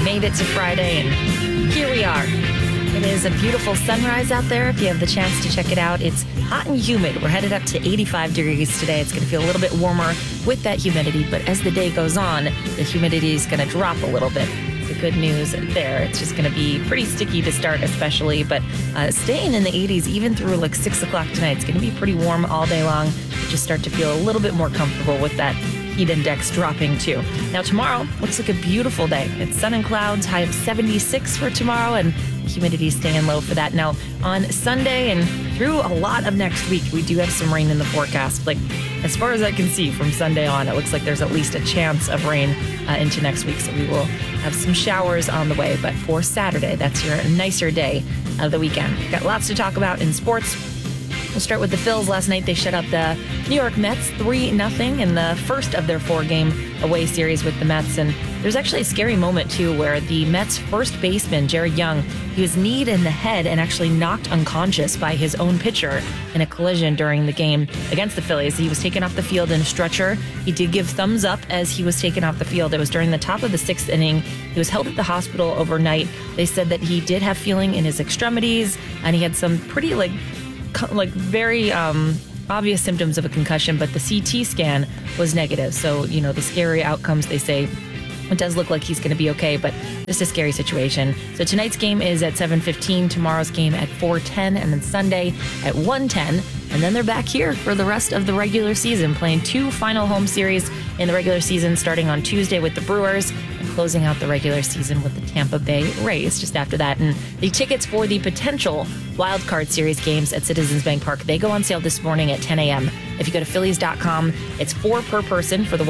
made it to Friday, and here we are. It is a beautiful sunrise out there. If you have the chance to check it out, it's hot and humid. We're headed up to 85 degrees today. It's going to feel a little bit warmer with that humidity, but as the day goes on, the humidity is going to drop a little bit. The good news there. It's just going to be pretty sticky to start especially, but staying in the 80s even through like 6 o'clock tonight. It's going to be pretty warm all day long. You just start to feel a little bit more comfortable with that heat index dropping too. Now tomorrow looks like a beautiful day. It's sun and clouds, high of 76 for tomorrow, and humidity staying low for that. Now on Sunday and through a lot of next week, we do have some rain in the forecast. Like as far as I can see from Sunday on, it looks like there's at least a chance of rain into next week. So we will have some showers on the way. But for Saturday, that's your nicer day of the weekend. We've got lots to talk about in sports. We'll start with the Phils. Last night, they shut out the New York Mets 3-0 in the first of their 4-game away series with the Mets. And there's actually a scary moment, too, where the Mets first baseman, Jared Young, he was kneed in the head and actually knocked unconscious by his own pitcher in a collision during the game against the Phillies. He was taken off the field in a stretcher. He did give thumbs up as he was taken off the field. It was during the top of the 6th inning. He was held at the hospital overnight. They said that he did have feeling in his extremities, and he had some pretty, very obvious symptoms of a concussion, but the CT scan was negative. So, the scary outcomes, they say, it does look like he's going to be okay, but just a scary situation. So tonight's game is at 7:15, tomorrow's game at 4:10, and then Sunday at 1:10. And then they're back here for the rest of the regular season, playing 2 final home series in the regular season, starting on Tuesday with the Brewers and closing out the regular season with the Tampa Bay Rays just after that. And the tickets for the potential Wild Card Series games at Citizens Bank Park, they go on sale this morning at 10 a.m. If you go to Phillies.com, it's $4 per person for the